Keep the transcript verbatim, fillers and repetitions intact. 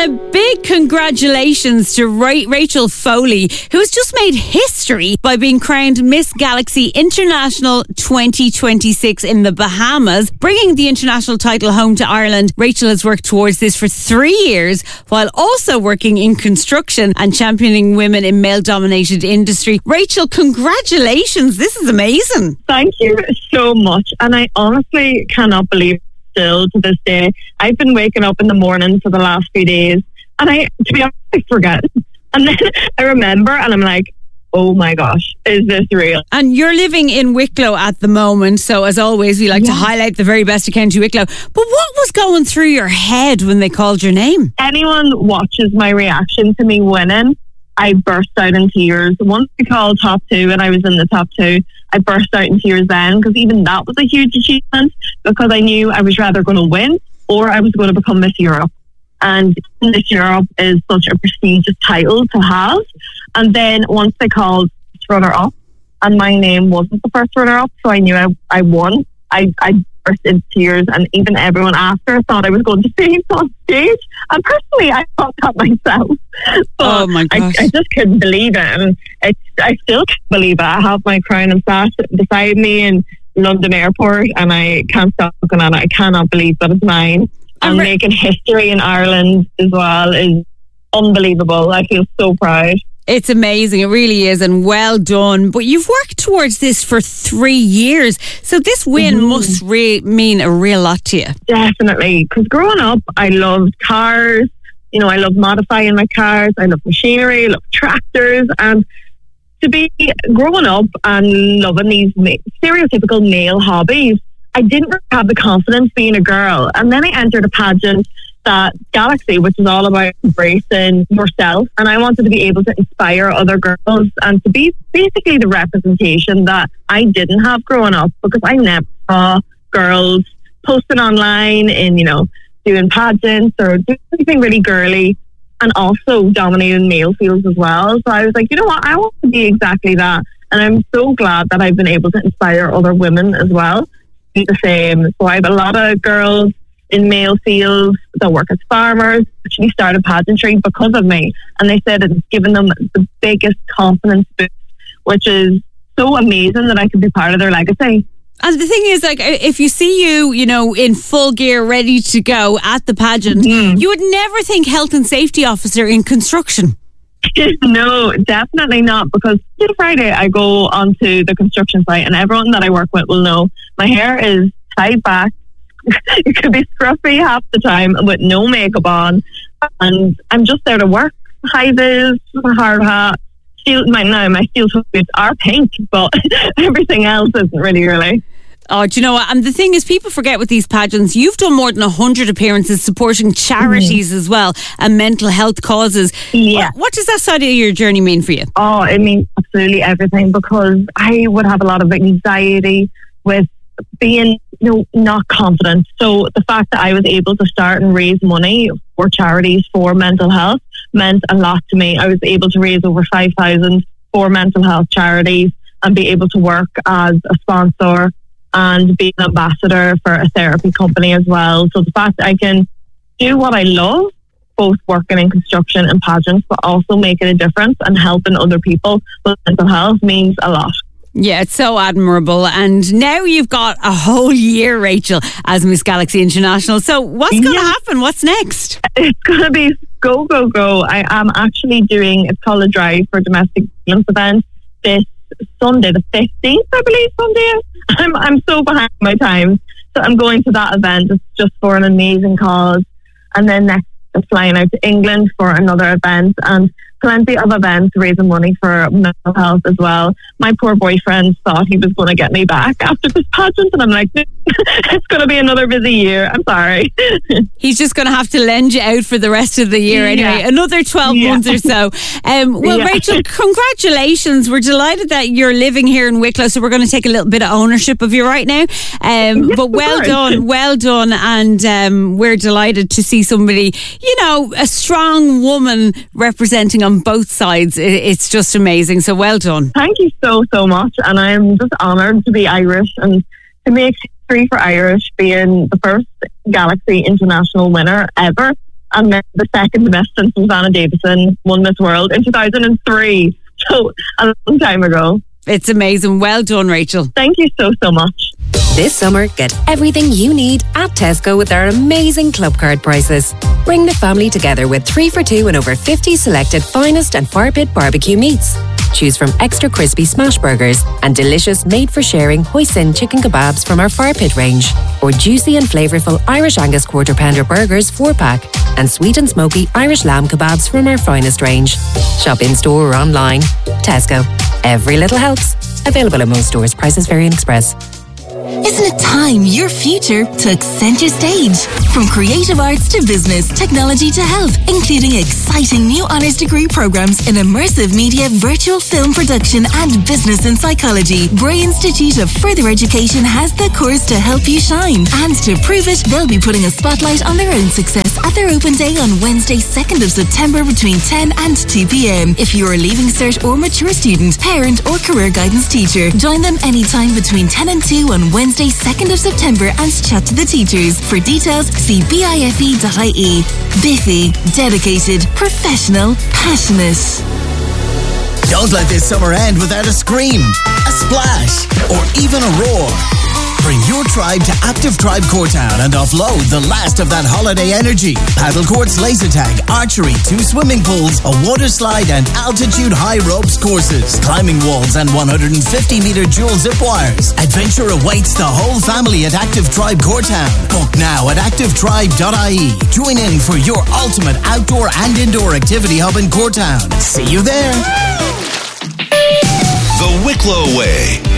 a big congratulations to Ra- Rachel Foley, who has just made history by being crowned Miss Galaxy International twenty twenty-six in the Bahamas. Bringing the international title home to Ireland, Rachel has worked towards this for three years while also working in construction and championing women in male-dominated industry. Rachel, congratulations. This is amazing. Thank you so much. And I honestly cannot believe still to this day. I've been waking up in the morning for the last few days and I, to be honest, I forget. And then I remember and I'm like, oh my gosh, is this real? And you're living in Wicklow at the moment, so as always, we like yeah. to highlight the very best of County Wicklow. But what was going through your head when they called your name? Anyone watches my reaction to me winning, I burst out in tears. Once we called top two and I was in the top two, I burst out in tears then, because even that was a huge achievement, because I knew I was rather going to win or I was going to become Miss Europe. And Miss Europe is such a prestigious title to have. And then once they called runner-up, and my name wasn't the first runner-up, so I knew I, I won, I, I burst into tears, and even everyone after thought I was going to faint on stage. And personally, I thought that myself. But oh my gosh. I, I just couldn't believe it. And it's, I still can't believe it. I have my crown and sash beside me in London Airport, and I can't stop looking at it. I cannot believe that it's mine. And re- making history in Ireland as well is unbelievable. I feel so proud. It's amazing. It really is. And well done. But you've worked towards this for three years. So this win mm-hmm. must re- mean a real lot to you. Definitely. Because growing up, I loved cars. You know, I loved modifying my cars. I loved machinery. I loved tractors. And to be growing up and loving these ma- stereotypical male hobbies, I didn't really have the confidence being a girl. And then I entered a pageant, that Galaxy, which is all about embracing yourself. And I wanted to be able to inspire other girls and to be basically the representation that I didn't have growing up, because I never saw girls posting online and, you know, doing pageants or doing anything really girly, and also dominating male fields as well. So I was like, you know what, I want to be exactly that. And I'm so glad that I've been able to inspire other women as well. The same. So I have a lot of girls in male fields that work as farmers actually started pageantry because of me, and they said it's given them the biggest confidence boost, which is so amazing that I could be part of their legacy. And the thing is, like, if you see you, you know, in full gear, ready to go at the pageant, mm-hmm. you would never think health and safety officer in construction. No, definitely not, because on Friday I go onto the construction site and everyone that I work with will know my hair is tied back. It could be scruffy half the time with no makeup on, and I'm just there to work. High vis, hard hat, steel. My no, my steel toe boots are pink, but everything else isn't really, really. Oh, do you know what? And the thing is, people forget with these pageants, you've done more than one hundred appearances supporting charities mm-hmm. as well and mental health causes. Yeah. What, what does that side of your journey mean for you? Oh, it means absolutely everything, because I would have a lot of anxiety with being, you know, not confident. So the fact that I was able to start and raise money for charities for mental health meant a lot to me. I was able to raise over five thousand for mental health charities and be able to work as a sponsor and be an ambassador for a therapy company as well. So the fact that I can do what I love, both working in construction and pageants, but also making a difference and helping other people with mental health means a lot. Yeah, it's so admirable. And now you've got a whole year, Rachel, as Miss Galaxy International. So what's going to yeah. happen? What's next? It's going to be go, go, go. I am actually doing, it's called a Drive for Domestic Violence event this Sunday, the fifteenth, I believe, Sunday. I'm, I'm so behind my time. So I'm going to that event. It's just for an amazing cause. And then next, I'm flying out to England for another event, and plenty of events raising money for mental health as well. My poor boyfriend thought he was going to get me back after this pageant, and I'm like, it's going to be another busy year. I'm sorry. He's just going to have to lend you out for the rest of the year anyway. Yeah. Another twelve yeah. months or so. Um, well, yeah. Rachel, congratulations. We're delighted that you're living here in Wicklow, so we're going to take a little bit of ownership of you right now. Um, yes, but well done, well done. And um, we're delighted to see somebody, you know, a strong woman representing on both sides. It's just amazing. So well done. Thank you so, so much. And I'm just honoured to be Irish and to make history for Irish, being the first Galaxy International winner ever. and then the second Miss since Susanna Davison won Miss World in two thousand three. So a long time ago. It's amazing. Well done, Rachel. Thank you so, so much. This summer, get everything you need at Tesco with our amazing club card prices. Bring the family together with three for two and over fifty selected finest and fire pit barbecue meats. Choose from extra crispy smash burgers and delicious made-for-sharing hoisin chicken kebabs from our fire pit range, or juicy and flavourful Irish Angus quarter pounder burgers four-pack, and sweet and smoky Irish lamb kebabs from our finest range. Shop in-store or online. Tesco. Every little helps. Available at most stores. Prices vary in Express. Isn't it time your future took centre stage? From creative arts to business, technology to health, including exciting new honours degree programs in immersive media, virtual film production and business and psychology, Bray Institute of Further Education has the course to help you shine. And to prove it, they'll be putting a spotlight on their own success at their open day on Wednesday, second of September between ten and two p.m. If you're a Leaving Cert or mature student, parent or career guidance teacher, join them anytime between ten and two on Wednesday, second of September and chat to the teachers. For details, see bife dot I E. Biffy, dedicated, professional, passionate. Don't let this summer end without a scream, a splash, or even a roar. Bring your tribe to Active Tribe Courtown and offload the last of that holiday energy. Paddle courts, laser tag, archery, two swimming pools, a water slide and altitude high ropes courses, climbing walls and one hundred fifty metre dual zip wires. Adventure awaits the whole family at Active Tribe Courtown. Book now at active tribe dot I E. Join in for your ultimate outdoor and indoor activity hub in Courtown. See you there. The Wicklow Way.